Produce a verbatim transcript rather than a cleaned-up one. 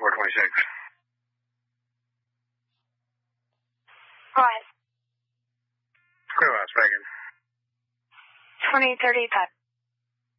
four twenty-six. Right. Clear Las Vegas. twenty thirty-five.